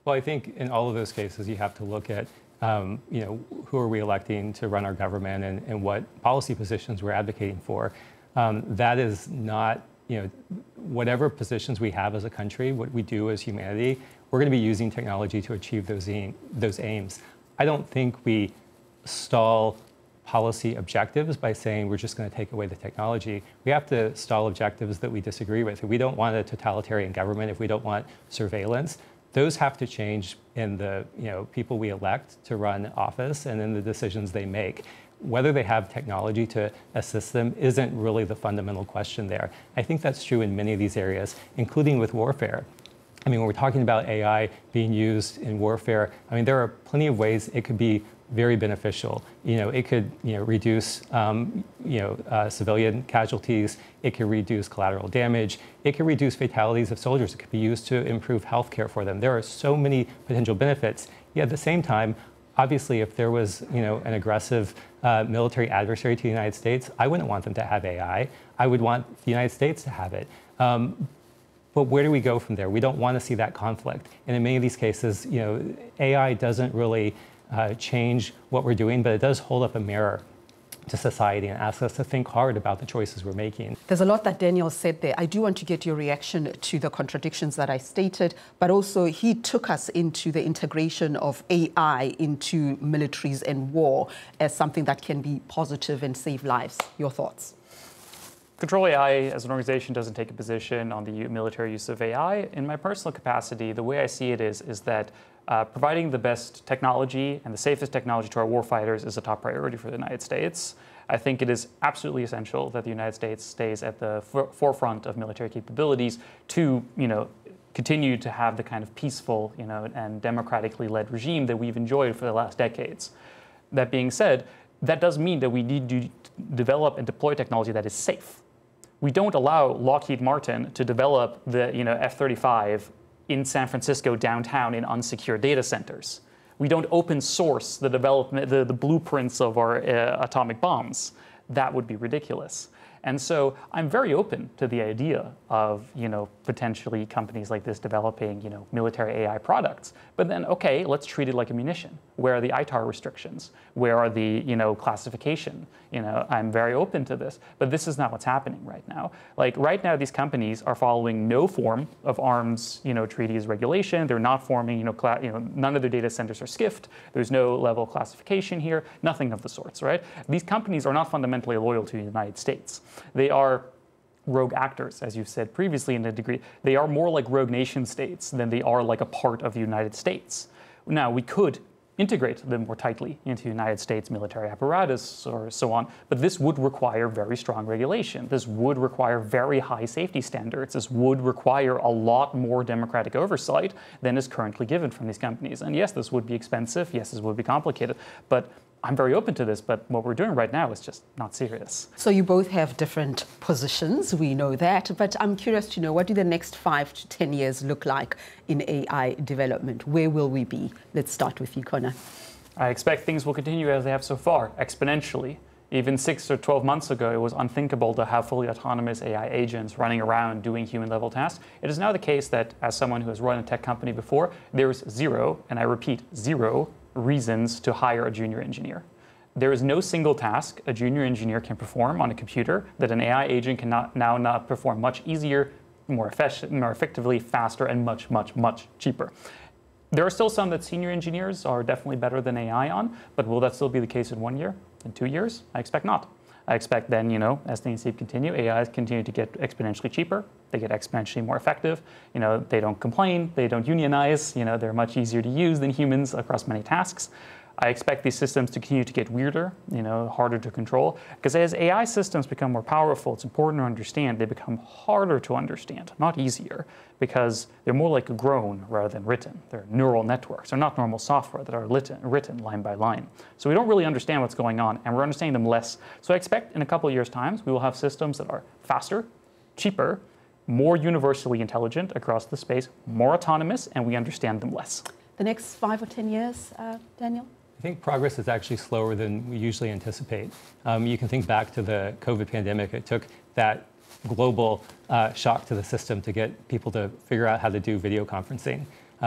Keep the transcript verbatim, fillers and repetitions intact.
Well, I think in all of those cases, you have to look at, um, you know, who are we electing to run our government and, and what policy positions we're advocating for. Um, that is not, you know, whatever positions we have as a country, what we do as humanity, we're going to be using technology to achieve those, aim, those aims. I don't think we stall policy objectives by saying we're just going to take away the technology. We have to stall objectives that we disagree with. If we don't want a totalitarian government, if we don't want surveillance, those have to change in the you know, people we elect to run office and in the decisions they make. Whether they have technology to assist them isn't really the fundamental question there. I think that's true in many of these areas, including with warfare. I mean, when we're talking about A I being used in warfare, I mean, there are plenty of ways it could be very beneficial. You know, it could, you know, reduce, um, you know, uh, civilian casualties. It could reduce collateral damage. It could reduce fatalities of soldiers. It could be used to improve healthcare for them. There are so many potential benefits. Yet at the same time, obviously, if there was, you know, an aggressive uh, military adversary to the United States, I wouldn't want them to have A I. I would want the United States to have it. Um, But where do we go from there? We don't want to see that conflict. And in many of these cases, you know, A I doesn't really uh, change what we're doing, but it does hold up a mirror to society and ask us to think hard about the choices we're making. There's a lot that Daniel said there. I do want to get your reaction to the contradictions that I stated, but also he took us into the integration of A I into militaries and war as something that can be positive and save lives. Your thoughts? Control A I as an organization doesn't take a position on the military use of A I. In my personal capacity, the way I see it is, is that uh, providing the best technology and the safest technology to our warfighters is a top priority for the United States. I think it is absolutely essential that the United States stays at the for forefront of military capabilities to, you know, continue to have the kind of peaceful, you know, and democratically led regime that we've enjoyed for the last decades. That being said, that does mean that we need to develop and deploy technology that is safe. We don't allow Lockheed Martin to develop the you know, F thirty-five in San Francisco downtown in unsecured data centers. We don't open source the development, the, the blueprints of our uh, atomic bombs. That would be ridiculous. And so I'm very open to the idea of, you know, potentially companies like this developing, you know, military A I products. But then, okay, let's treat it like a munition. Where are the I T A R restrictions? Where are the, you know, classification? You know, I'm very open to this. But this is not what's happening right now. Like right now, these companies are following no form of arms, you know, treaties regulation. They're not forming, you know, cla you know, none of their data centers are skiffed. There's no level of classification here. Nothing of the sorts, right? These companies are not fundamentally loyal to the United States. They are rogue actors, as you've said previously in a degree. They are more like rogue nation states than they are like a part of the United States. Now, we could integrate them more tightly into the United States military apparatus or so on, but this would require very strong regulation. This would require very high safety standards. This would require a lot more democratic oversight than is currently given from these companies. And yes, this would be expensive. Yes, this would be complicated, but I'm very open to this, but what we're doing right now is just not serious. So you both have different positions, we know that, but I'm curious to know, what do the next five to ten years look like in A I development? Where will we be? Let's start with you, Connor. I expect things will continue as they have so far, exponentially. Even six or twelve months ago, it was unthinkable to have fully autonomous A I agents running around doing human-level tasks. It is now the case that, as someone who has run a tech company before, there is zero, and I repeat, zero, reasons to hire a junior engineer. There is no single task a junior engineer can perform on a computer that an A I agent can not, now not perform much easier, more, effect, more effectively, faster, and much, much, much cheaper. There are still some that senior engineers are definitely better than A I on, but will that still be the case in one year, in two years? I expect not. I expect then, you know, as things continue, A Is continue to get exponentially cheaper. They get exponentially more effective. You know, they don't complain. They don't unionize. You know, they're much easier to use than humans across many tasks. I expect these systems to continue to get weirder, you know, harder to control. Because as A I systems become more powerful, it's important to understand they become harder to understand, not easier, because they're more like grown rather than written. They're neural networks. They're not normal software that are written, written line by line. So we don't really understand what's going on, and we're understanding them less. So I expect in a couple of years' time, we will have systems that are faster, cheaper, more universally intelligent across the space, more autonomous, and we understand them less. The next five or ten years, uh, Daniel? I think progress is actually slower than we usually anticipate. Um, you can think back to the COVID pandemic. It took that global uh, shock to the system to get people to figure out how to do video conferencing.